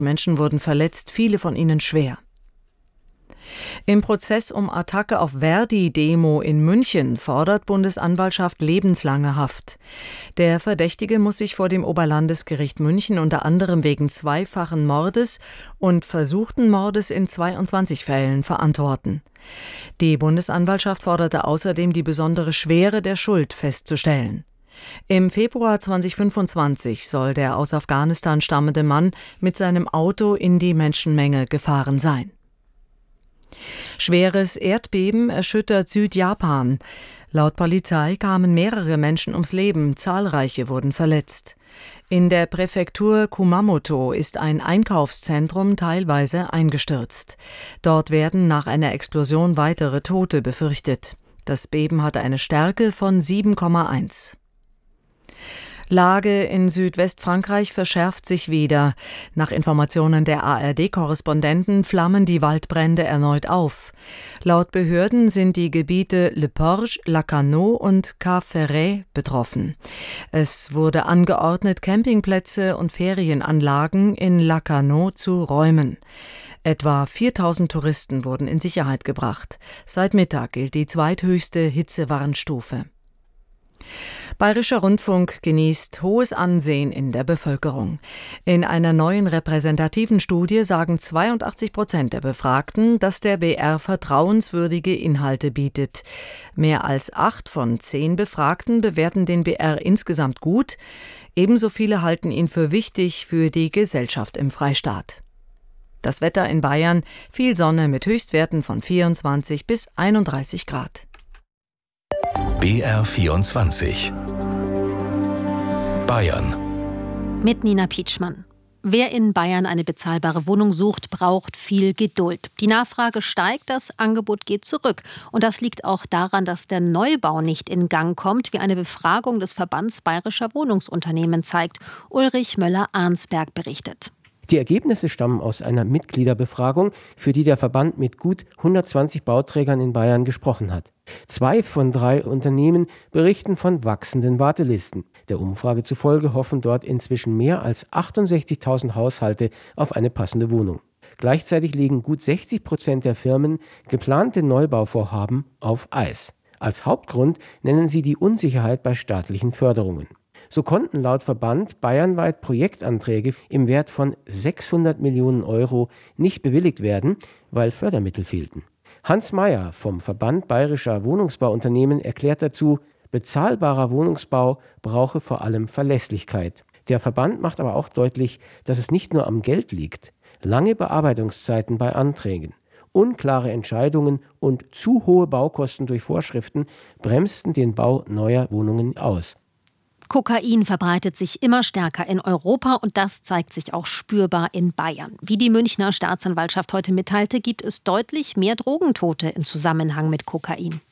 Menschen wurden verletzt, viele von ihnen schwer. Im Prozess um Attacke auf Verdi-Demo in München fordert Bundesanwaltschaft lebenslange Haft. Der Verdächtige muss sich vor dem Oberlandesgericht München unter anderem wegen zweifachen Mordes und versuchten Mordes in 22 Fällen verantworten. Die Bundesanwaltschaft forderte außerdem, die besondere Schwere der Schuld festzustellen. Im Februar 2025 soll der aus Afghanistan stammende Mann mit seinem Auto in die Menschenmenge gefahren sein. Schweres Erdbeben erschüttert Südjapan. Laut Polizei kamen mehrere Menschen ums Leben, zahlreiche wurden verletzt. In der Präfektur Kumamoto ist ein Einkaufszentrum teilweise eingestürzt. Dort werden nach einer Explosion weitere Tote befürchtet. Das Beben hatte eine Stärke von 7,1. Lage in Südwestfrankreich verschärft sich wieder. Nach Informationen der ARD-Korrespondenten flammen die Waldbrände erneut auf. Laut Behörden sind die Gebiete Le Porge, Lacanau und Cap-Ferret betroffen. Es wurde angeordnet, Campingplätze und Ferienanlagen in Lacanau zu räumen. Etwa 4.000 Touristen wurden in Sicherheit gebracht. Seit Mittag gilt die zweithöchste Hitzewarnstufe. Bayerischer Rundfunk genießt hohes Ansehen in der Bevölkerung. In einer neuen repräsentativen Studie sagen 82% der Befragten, dass der BR vertrauenswürdige Inhalte bietet. Mehr als 8 von 10 Befragten bewerten den BR insgesamt gut. Ebenso viele halten ihn für wichtig für die Gesellschaft im Freistaat. Das Wetter in Bayern: viel Sonne mit Höchstwerten von 24 bis 31 Grad. BR24 Bayern mit Nina Pietschmann. Wer in Bayern eine bezahlbare Wohnung sucht, braucht viel Geduld. Die Nachfrage steigt, das Angebot geht zurück. Und das liegt auch daran, dass der Neubau nicht in Gang kommt, wie eine Befragung des Verbands Bayerischer Wohnungsunternehmen zeigt. Ulrich Möller-Arnsberg berichtet. Die Ergebnisse stammen aus einer Mitgliederbefragung, für die der Verband mit gut 120 Bauträgern in Bayern gesprochen hat. 2 von 3 Unternehmen berichten von wachsenden Wartelisten. Der Umfrage zufolge hoffen dort inzwischen mehr als 68.000 Haushalte auf eine passende Wohnung. Gleichzeitig legen gut 60% der Firmen geplante Neubauvorhaben auf Eis. Als Hauptgrund nennen sie die Unsicherheit bei staatlichen Förderungen. So konnten laut Verband bayernweit Projektanträge im Wert von 600 Millionen Euro nicht bewilligt werden, weil Fördermittel fehlten. Hans Mayer vom Verband Bayerischer Wohnungsbauunternehmen erklärt dazu, bezahlbarer Wohnungsbau brauche vor allem Verlässlichkeit. Der Verband macht aber auch deutlich, dass es nicht nur am Geld liegt. Lange Bearbeitungszeiten bei Anträgen, unklare Entscheidungen und zu hohe Baukosten durch Vorschriften bremsten den Bau neuer Wohnungen aus. Kokain verbreitet sich immer stärker in Europa und das zeigt sich auch spürbar in Bayern. Wie die Münchner Staatsanwaltschaft heute mitteilte, gibt es deutlich mehr Drogentote im Zusammenhang mit Kokain.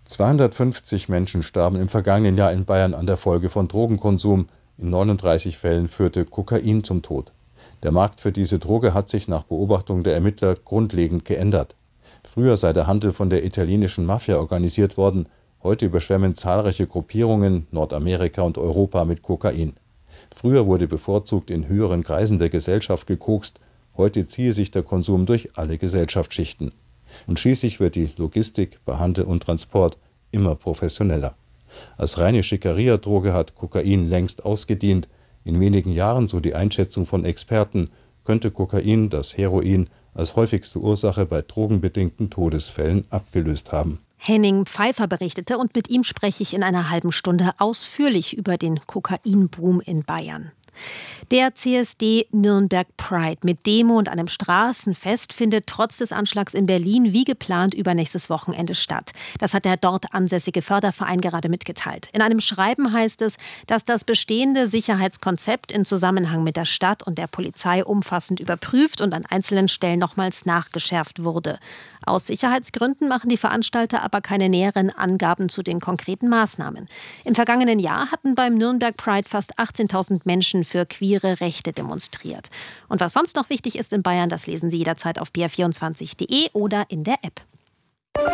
250 Menschen starben im vergangenen Jahr in Bayern an der Folge von Drogenkonsum. In 39 Fällen führte Kokain zum Tod. Der Markt für diese Droge hat sich nach Beobachtung der Ermittler grundlegend geändert. Früher sei der Handel von der italienischen Mafia organisiert worden. Heute überschwemmen zahlreiche Gruppierungen Nordamerika und Europa mit Kokain. Früher wurde bevorzugt in höheren Kreisen der Gesellschaft gekokst. Heute ziehe sich der Konsum durch alle Gesellschaftsschichten. Und schließlich wird die Logistik bei Handel und Transport immer professioneller. Als reine Schickeria-Droge hat Kokain längst ausgedient. In wenigen Jahren, so die Einschätzung von Experten, könnte Kokain das Heroin als häufigste Ursache bei drogenbedingten Todesfällen abgelöst haben. Henning Pfeiffer berichtete und mit ihm spreche ich in einer halben Stunde ausführlich über den Kokainboom in Bayern. Der CSD Nürnberg Pride mit Demo und einem Straßenfest findet trotz des Anschlags in Berlin wie geplant übernächstes Wochenende statt. Das hat der dort ansässige Förderverein gerade mitgeteilt. In einem Schreiben heißt es, dass das bestehende Sicherheitskonzept in Zusammenhang mit der Stadt und der Polizei umfassend überprüft und an einzelnen Stellen nochmals nachgeschärft wurde. Aus Sicherheitsgründen machen die Veranstalter aber keine näheren Angaben zu den konkreten Maßnahmen. Im vergangenen Jahr hatten beim Nürnberg Pride fast 18.000 Menschen für queere Rechte demonstriert. Und was sonst noch wichtig ist in Bayern, das lesen Sie jederzeit auf br24.de oder in der App.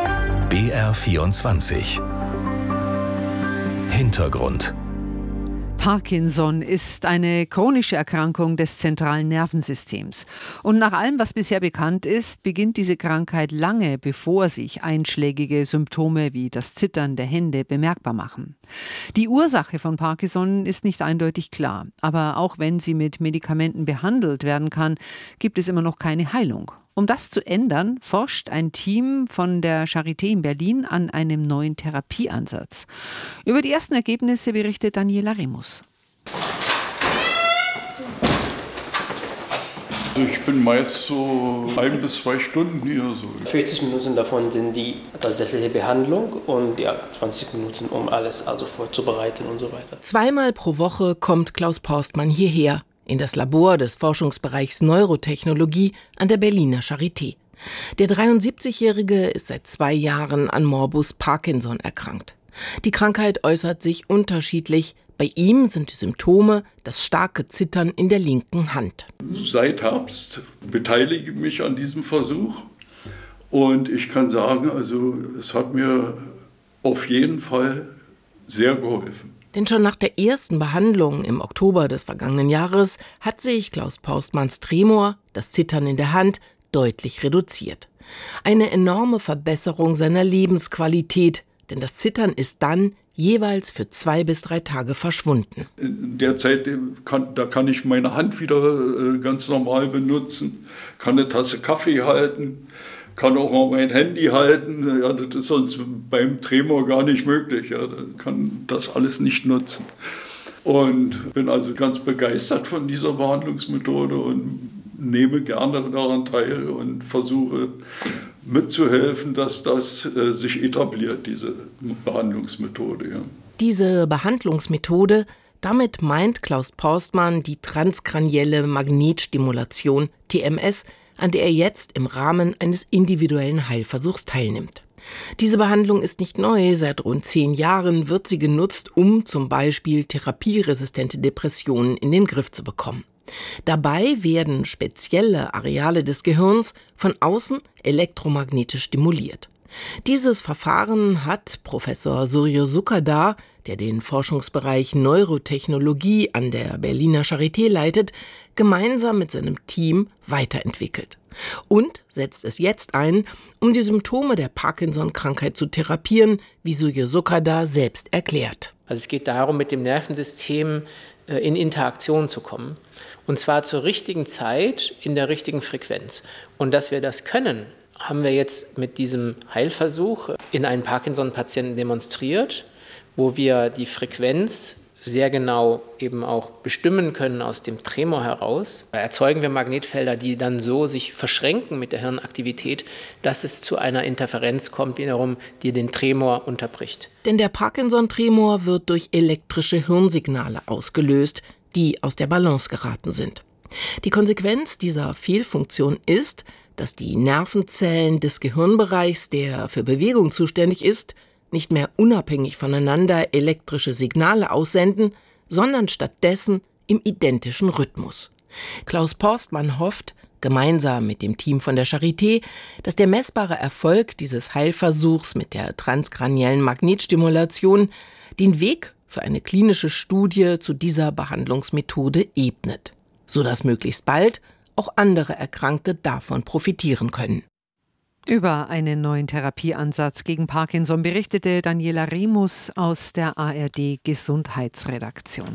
BR24 Hintergrund. Parkinson ist eine chronische Erkrankung des zentralen Nervensystems. Und nach allem, was bisher bekannt ist, beginnt diese Krankheit lange, bevor sich einschlägige Symptome wie das Zittern der Hände bemerkbar machen. Die Ursache von Parkinson ist nicht eindeutig klar. Aber auch wenn sie mit Medikamenten behandelt werden kann, gibt es immer noch keine Heilung. Um das zu ändern, forscht ein Team von der Charité in Berlin an einem neuen Therapieansatz. Über die ersten Ergebnisse berichtet Daniela Remus. Ich bin meist so 1 bis 2 Stunden hier. 40 Minuten davon sind die tatsächliche Behandlung und 20 Minuten, um alles vorzubereiten und so weiter. Zweimal pro Woche kommt Klaus Postmann hierher, in das Labor des Forschungsbereichs Neurotechnologie an der Berliner Charité. Der 73-Jährige ist seit 2 Jahren an Morbus Parkinson erkrankt. Die Krankheit äußert sich unterschiedlich. Bei ihm sind die Symptome das starke Zittern in der linken Hand. Seit Herbst beteilige ich mich an diesem Versuch und ich kann sagen, es hat mir auf jeden Fall sehr geholfen. Denn schon nach der ersten Behandlung im Oktober des vergangenen Jahres hat sich Klaus Postmanns Tremor, das Zittern in der Hand, deutlich reduziert. Eine enorme Verbesserung seiner Lebensqualität, denn das Zittern ist dann jeweils für 2 bis 3 Tage verschwunden. In der Zeit kann ich meine Hand wieder ganz normal benutzen, kann eine Tasse Kaffee halten, kann auch mal mein Handy halten. Ja, das ist sonst beim Tremor gar nicht möglich. Ja, kann das alles nicht nutzen. Und bin also ganz begeistert von dieser Behandlungsmethode und nehme gerne daran teil und versuche mitzuhelfen, dass das sich etabliert, diese Behandlungsmethode. Ja. Diese Behandlungsmethode, damit meint Klaus Postmann die transkranielle Magnetstimulation, TMS, an der er jetzt im Rahmen eines individuellen Heilversuchs teilnimmt. Diese Behandlung ist nicht neu, seit rund 10 Jahren wird sie genutzt, um zum Beispiel therapieresistente Depressionen in den Griff zu bekommen. Dabei werden spezielle Areale des Gehirns von außen elektromagnetisch stimuliert. Dieses Verfahren hat Professor Suryo Sukadar, der den Forschungsbereich Neurotechnologie an der Berliner Charité leitet, gemeinsam mit seinem Team weiterentwickelt und setzt es jetzt ein, um die Symptome der Parkinson-Krankheit zu therapieren, wie Suryo Sukadar selbst erklärt. Also es geht darum, mit dem Nervensystem in Interaktion zu kommen. Und zwar zur richtigen Zeit, in der richtigen Frequenz. Und dass wir das können, haben wir jetzt mit diesem Heilversuch in einen Parkinson-Patienten demonstriert, wo wir die Frequenz sehr genau eben auch bestimmen können aus dem Tremor heraus. Da erzeugen wir Magnetfelder, die dann so sich verschränken mit der Hirnaktivität, dass es zu einer Interferenz kommt, wiederum, die den Tremor unterbricht. Denn der Parkinson-Tremor wird durch elektrische Hirnsignale ausgelöst, die aus der Balance geraten sind. Die Konsequenz dieser Fehlfunktion ist, dass die Nervenzellen des Gehirnbereichs, der für Bewegung zuständig ist, nicht mehr unabhängig voneinander elektrische Signale aussenden, sondern stattdessen im identischen Rhythmus. Klaus Postmann hofft, gemeinsam mit dem Team von der Charité, dass der messbare Erfolg dieses Heilversuchs mit der transkraniellen Magnetstimulation den Weg für eine klinische Studie zu dieser Behandlungsmethode ebnet, sodass möglichst bald auch andere Erkrankte davon profitieren können. Über einen neuen Therapieansatz gegen Parkinson berichtete Daniela Remus aus der ARD Gesundheitsredaktion.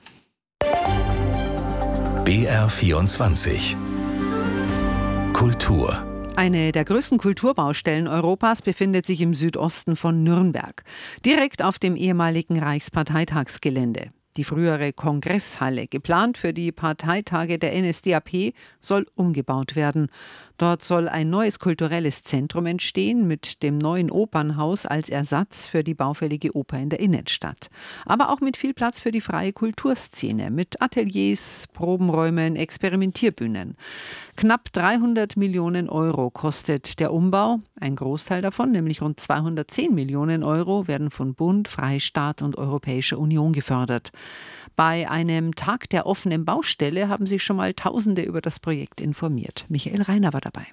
BR24 Kultur. Eine der größten Kulturbaustellen Europas befindet sich im Südosten von Nürnberg, direkt auf dem ehemaligen Reichsparteitagsgelände. Die frühere Kongresshalle, geplant für die Parteitage der NSDAP, soll umgebaut werden. Dort soll ein neues kulturelles Zentrum entstehen mit dem neuen Opernhaus als Ersatz für die baufällige Oper in der Innenstadt. Aber auch mit viel Platz für die freie Kulturszene, mit Ateliers, Probenräumen, Experimentierbühnen. Knapp 300 Millionen Euro kostet der Umbau. Ein Großteil davon, nämlich rund 210 Millionen Euro, werden von Bund, Freistaat und Europäischer Union gefördert. Bei einem Tag der offenen Baustelle haben sich schon mal Tausende über das Projekt informiert. Michael Reiner war dabei.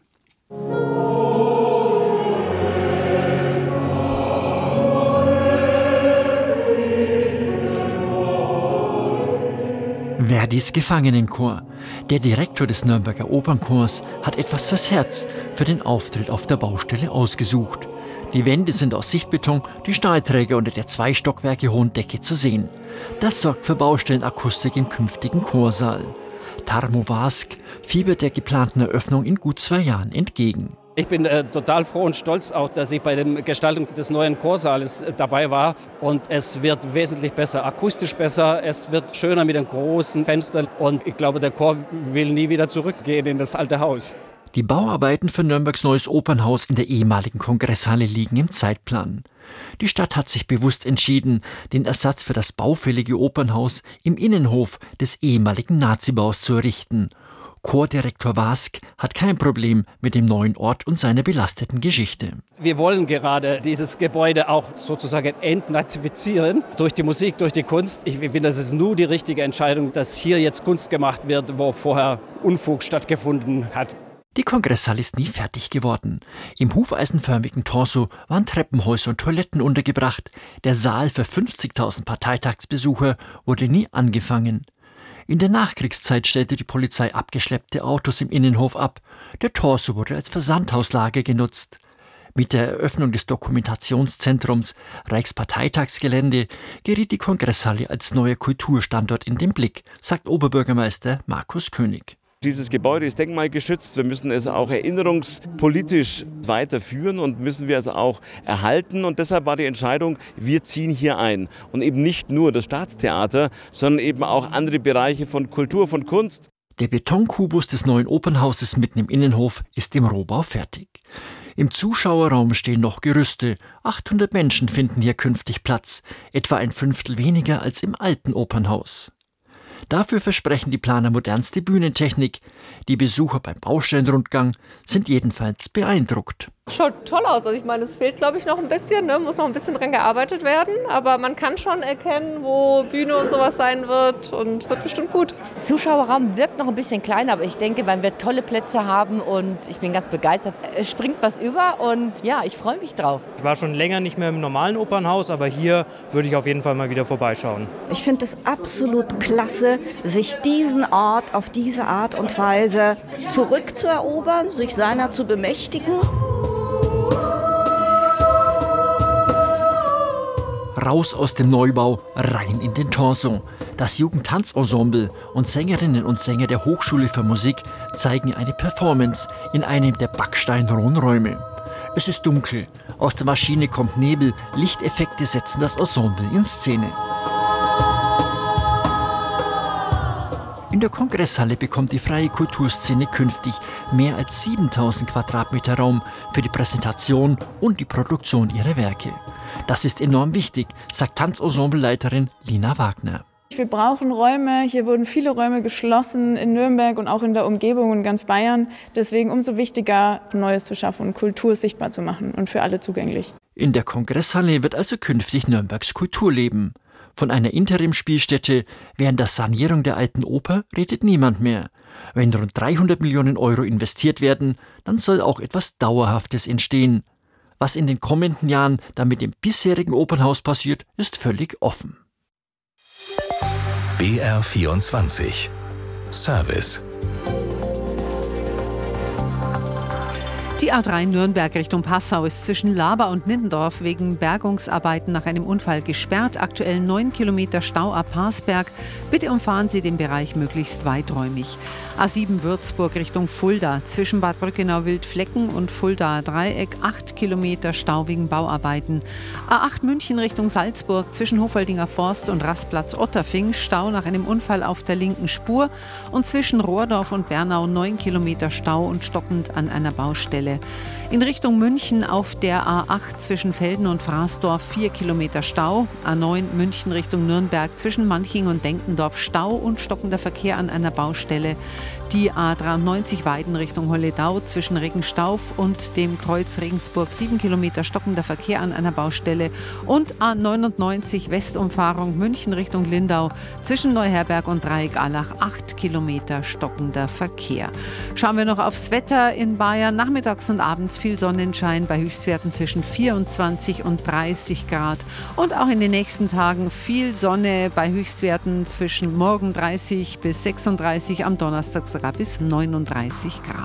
Verdis Gefangenenchor. Der Direktor des Nürnberger Opernchors hat etwas fürs Herz für den Auftritt auf der Baustelle ausgesucht. Die Wände sind aus Sichtbeton, die Stahlträger unter der 2 Stockwerke hohen Decke zu sehen. Das sorgt für Baustellenakustik im künftigen Chorsaal. Tarmo Vask fiebert der geplanten Eröffnung in gut 2 Jahren entgegen. Ich bin total froh und stolz auch, dass ich bei der Gestaltung des neuen Chorsaales dabei war. Und es wird wesentlich besser, akustisch besser, es wird schöner mit den großen Fenstern. Und ich glaube, der Chor will nie wieder zurückgehen in das alte Haus. Die Bauarbeiten für Nürnbergs neues Opernhaus in der ehemaligen Kongresshalle liegen im Zeitplan. Die Stadt hat sich bewusst entschieden, den Ersatz für das baufällige Opernhaus im Innenhof des ehemaligen Nazibaus zu errichten. Chordirektor Vask hat kein Problem mit dem neuen Ort und seiner belasteten Geschichte. Wir wollen gerade dieses Gebäude auch sozusagen entnazifizieren durch die Musik, durch die Kunst. Ich finde, das ist nur die richtige Entscheidung, dass hier jetzt Kunst gemacht wird, wo vorher Unfug stattgefunden hat. Die Kongresshalle ist nie fertig geworden. Im hufeisenförmigen Torso waren Treppenhäuser und Toiletten untergebracht. Der Saal für 50.000 Parteitagsbesucher wurde nie angefangen. In der Nachkriegszeit stellte die Polizei abgeschleppte Autos im Innenhof ab. Der Torso wurde als Versandhauslager genutzt. Mit der Eröffnung des Dokumentationszentrums Reichsparteitagsgelände geriet die Kongresshalle als neuer Kulturstandort in den Blick, sagt Oberbürgermeister Markus König. Dieses Gebäude ist denkmalgeschützt. Wir müssen es auch erinnerungspolitisch weiterführen und müssen wir es auch erhalten. Und deshalb war die Entscheidung, wir ziehen hier ein. Und eben nicht nur das Staatstheater, sondern eben auch andere Bereiche von Kultur, von Kunst. Der Betonkubus des neuen Opernhauses mitten im Innenhof ist im Rohbau fertig. Im Zuschauerraum stehen noch Gerüste. 800 Menschen finden hier künftig Platz, etwa ein Fünftel weniger als im alten Opernhaus. Dafür versprechen die Planer modernste Bühnentechnik. Die Besucher beim Baustellenrundgang sind jedenfalls beeindruckt. Schaut toll aus. Also ich meine, es fehlt, glaube ich, noch ein bisschen, muss noch ein bisschen dran gearbeitet werden. Aber man kann schon erkennen, wo Bühne und sowas sein wird und wird bestimmt gut. Der Zuschauerraum wirkt noch ein bisschen kleiner, aber ich denke, weil wir tolle Plätze haben und ich bin ganz begeistert. Es springt was über und ja, ich freue mich drauf. Ich war schon länger nicht mehr im normalen Opernhaus, aber hier würde ich auf jeden Fall mal wieder vorbeischauen. Ich finde es absolut klasse, sich diesen Ort auf diese Art und Weise zurückzuerobern, sich seiner zu bemächtigen. Raus aus dem Neubau, rein in den Torso. Das Jugendtanzensemble und Sängerinnen und Sänger der Hochschule für Musik zeigen eine Performance in einem der backsteinrohen Räume. Es ist dunkel, aus der Maschine kommt Nebel, Lichteffekte setzen das Ensemble in Szene. In der Kongresshalle bekommt die freie Kulturszene künftig mehr als 7000 Quadratmeter Raum für die Präsentation und die Produktion ihrer Werke. Das ist enorm wichtig, sagt Tanzensembleleiterin Lina Wagner. Wir brauchen Räume. Hier wurden viele Räume geschlossen in Nürnberg und auch in der Umgebung in ganz Bayern. Deswegen umso wichtiger, Neues zu schaffen und Kultur sichtbar zu machen und für alle zugänglich. In der Kongresshalle wird also künftig Nürnbergs Kultur leben. Von einer Interimspielstätte während der Sanierung der alten Oper redet niemand mehr. Wenn rund 300 Millionen Euro investiert werden, dann soll auch etwas Dauerhaftes entstehen. Was in den kommenden Jahren dann mit dem bisherigen Opernhaus passiert, ist völlig offen. BR24 Service. Die A3 Nürnberg Richtung Passau ist zwischen Laber und Niddendorf wegen Bergungsarbeiten nach einem Unfall gesperrt. Aktuell 9 Kilometer Stau ab Parsberg. Bitte umfahren Sie den Bereich möglichst weiträumig. A7 Würzburg Richtung Fulda. Zwischen Bad Brückenau-Wildflecken und Fuldaer Dreieck 8 Kilometer Stau wegen Bauarbeiten. A8 München Richtung Salzburg. Zwischen Hofoldinger Forst und Rastplatz Otterfing Stau nach einem Unfall auf der linken Spur. Und zwischen Rohrdorf und Bernau 9 Kilometer Stau und stockend an einer Baustelle. In Richtung München auf der A8 zwischen Velden und Fraßdorf 4 Kilometer Stau. A9 München Richtung Nürnberg zwischen Manching und Denkendorf Stau und stockender Verkehr an einer Baustelle. Die A93 Weiden Richtung Holledau zwischen Regenstauf und dem Kreuz Regensburg 7 Kilometer stockender Verkehr an einer Baustelle. Und A99 Westumfahrung München Richtung Lindau zwischen Neuherberg und Dreieck-Allach 8 Kilometer stockender Verkehr. Schauen wir noch aufs Wetter in Bayern. Nachmittags und abends viel Sonnenschein bei Höchstwerten zwischen 24 und 30 Grad. Und auch in den nächsten Tagen viel Sonne bei Höchstwerten zwischen morgen 30 bis 36, am Donnerstag sogar bis 39 Grad.